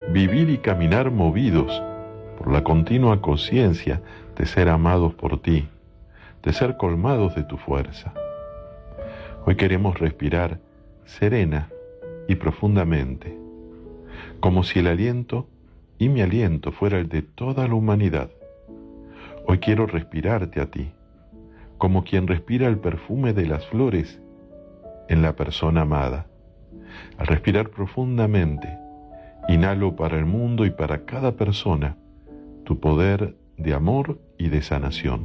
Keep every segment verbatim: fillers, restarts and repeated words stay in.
vivir y caminar movidos por la continua conciencia de ser amados por ti, de ser colmados de tu fuerza. Hoy queremos respirar serena y profundamente, como si el aliento y mi aliento fuera el de toda la humanidad. Hoy quiero respirarte a ti, como quien respira el perfume de las flores en la persona amada. Al respirar profundamente, inhalo para el mundo y para cada persona tu poder de amor y de sanación.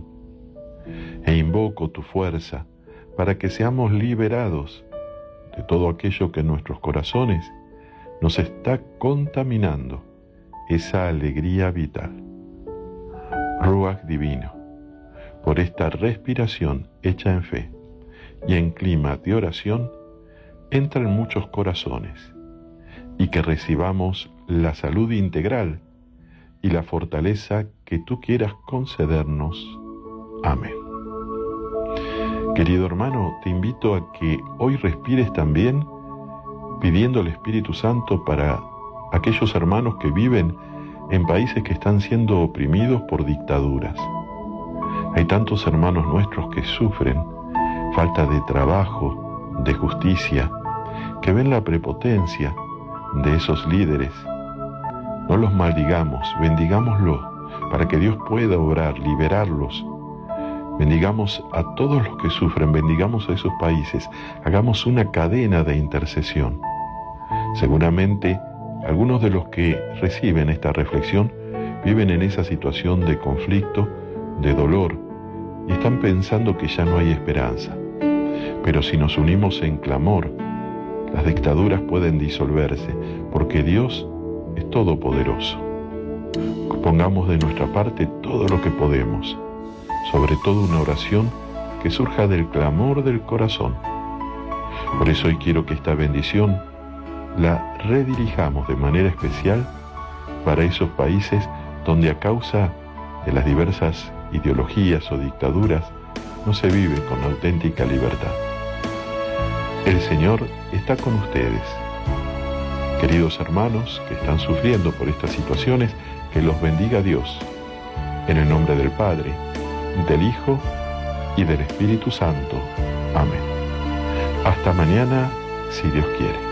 E invoco tu fuerza para que seamos liberados de todo aquello que en nuestros corazones nos está contaminando esa alegría vital. Ruach divino, por esta respiración hecha en fe y en clima de oración, entra en muchos corazones y que recibamos la salud integral y la fortaleza que tú quieras concedernos. Amén. Querido hermano, te invito a que hoy respires también pidiendo al Espíritu Santo para aquellos hermanos que viven en países que están siendo oprimidos por dictaduras. Hay tantos hermanos nuestros que sufren falta de trabajo, de justicia, que ven la prepotencia de esos líderes. No los maldigamos, bendigámoslos para que Dios pueda obrar, liberarlos. Bendigamos a todos los que sufren, bendigamos a esos países, hagamos una cadena de intercesión. Seguramente algunos de los que reciben esta reflexión viven en esa situación de conflicto, de dolor, y están pensando que ya no hay esperanza. Pero si nos unimos en clamor, las dictaduras pueden disolverse, porque Dios es todopoderoso. Pongamos de nuestra parte todo lo que podemos, sobre todo una oración que surja del clamor del corazón. Por eso hoy quiero que esta bendición la redirijamos de manera especial para esos países donde a causa de las diversas ideologías o dictaduras no se vive con auténtica libertad. El Señor está con ustedes. Queridos hermanos que están sufriendo por estas situaciones, que los bendiga Dios. En el nombre del Padre, del Hijo y del Espíritu Santo. Amén. Hasta mañana, si Dios quiere.